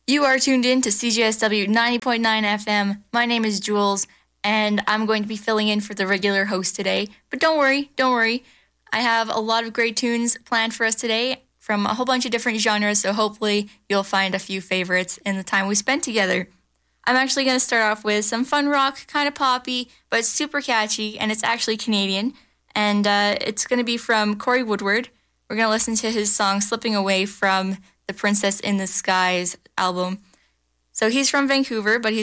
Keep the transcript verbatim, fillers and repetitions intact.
You are tuned in to C J S W ninety point nine F M. My name is Jules, and I'm going to be filling in for the regular host today. But don't worry, don't worry. I have a lot of great tunes planned for us today from a whole bunch of different genres, so hopefully you'll find a few favorites in the time we spent together. I'm actually going to start off with some fun rock, kind of poppy, but it's super catchy, and it's actually Canadian. And uh, it's going to be from Corey Woodward. We're going to listen to his song Slipping Away from the Princess in the Skies album. So he's from Vancouver, but he's